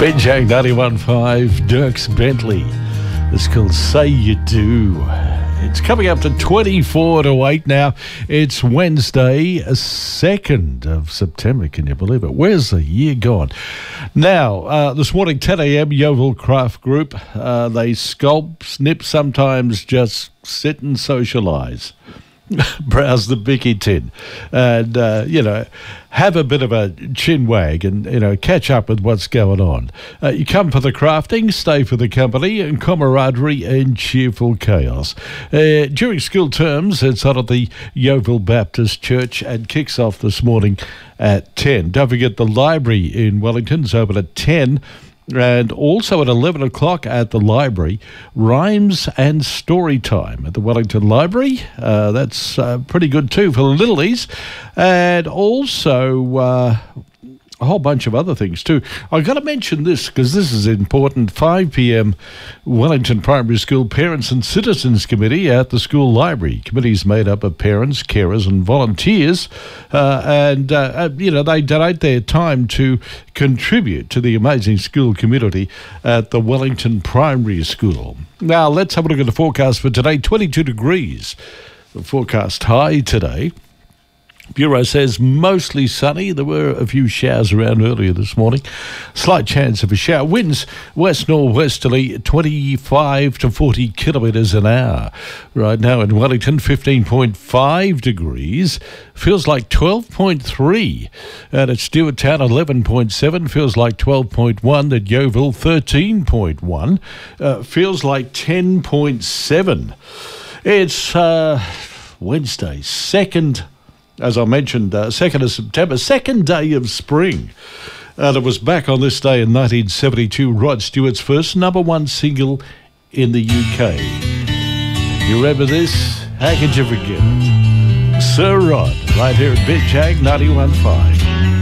Benjang 91.5, Dirks Bentley. It's called Say You Do. It's coming up to 24 to 8 now. It's Wednesday, 2nd of September. Can you believe it? Where's the year gone? Now, this morning, 10 a.m, Yeovil Craft Group. They sculpt, snip, sometimes just sit and socialise. Browse the Bicky tin and, have a bit of a chin wag and, catch up with what's going on. You come for the crafting, stay for the company and camaraderie and cheerful chaos. During school terms, it's out at the Yeovil Baptist Church and kicks off this morning at 10. Don't forget the library in Wellington's open at 10. And also at 11 o'clock at the library, rhymes and story time at the Wellington Library. That's pretty good too for the littlies. And also a whole bunch of other things too. I've got to mention this because this is important. 5 p.m, Wellington Primary School Parents and Citizens Committee at the school library. Committee's made up of parents, carers and volunteers. They donate their time to contribute to the amazing school community at the Wellington Primary School. Now, let's have a look at the forecast for today. 22 degrees. The forecast high today. Bureau says mostly sunny. There were a few showers around earlier this morning. Slight chance of a shower. Winds west-northwesterly 25 to 40 kilometres an hour. Right now in Wellington, 15.5 degrees. Feels like 12.3. And at Stewarttown, 11.7. Feels like 12.1. At Yeovil, 13.1. Feels like 10.7. It's Wednesday, 2nd. As I mentioned, 2nd of September, second day of spring. It was back on this day in 1972, Rod Stewart's first #1 single in the UK. You remember this? How could you forget it? Sir Rod, right here at Benjang 91.5.